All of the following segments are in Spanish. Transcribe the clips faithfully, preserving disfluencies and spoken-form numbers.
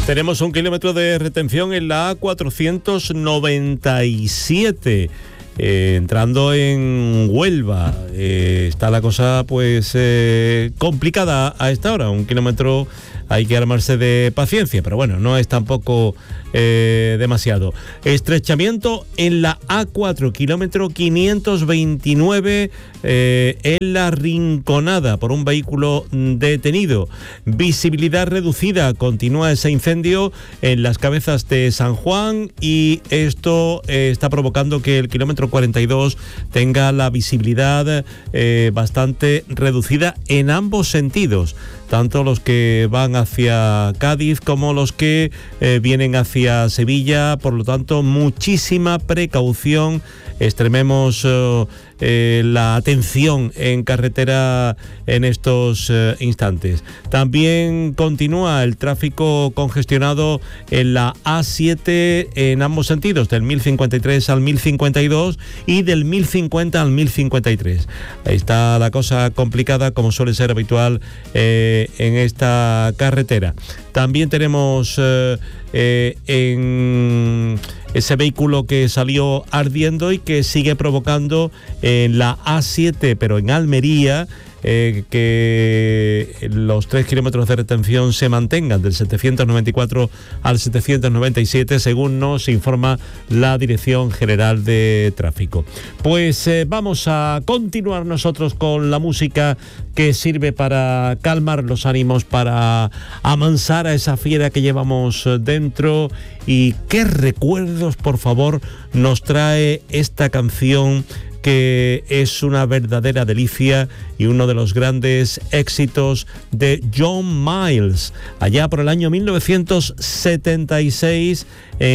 Tenemos un kilómetro de retención en la A cuatrocientos noventa y siete. Eh, entrando en Huelva, eh, está la cosa pues eh, complicada a esta hora. Un kilómetro hay que armarse de paciencia, pero bueno, no es tampoco eh, demasiado. Estrechamiento en la A cuatro, kilómetro quinientos veintinueve, eh, en la Rinconada, por un vehículo detenido. Visibilidad reducida, continúa ese incendio en las Cabezas de San Juan, y esto eh, está provocando que el kilómetro cuarenta y dos tenga la visibilidad eh, bastante reducida en ambos sentidos, tanto los que van hacia Cádiz como los que eh, vienen hacia Sevilla. Por lo tanto, muchísima precaución. Extrememos eh, eh, la atención en carretera en estos eh, instantes. También continúa el tráfico congestionado en la A siete en ambos sentidos, del mil cincuenta y tres al mil cincuenta y dos y del mil cincuenta al mil cincuenta y tres. Ahí está la cosa complicada, como suele ser habitual eh, en esta carretera. También tenemos eh, eh, en ese vehículo que salió ardiendo y que sigue provocando en la A siete, pero en Almería, eh, que los tres kilómetros de retención se mantengan del setecientos noventa y cuatro al setecientos noventa y siete, según nos informa la Dirección General de Tráfico. Pues eh, vamos a continuar nosotros con la música que sirve para calmar los ánimos, para amansar a esa fiera que llevamos dentro. Y qué recuerdos, por favor, nos trae esta canción, que es una verdadera delicia y uno de los grandes éxitos de John Miles, allá por el año mil novecientos setenta y seis,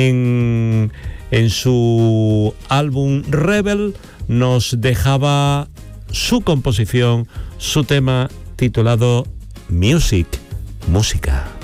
en, en su álbum Rebel, nos dejaba su composición, su tema titulado Music, música.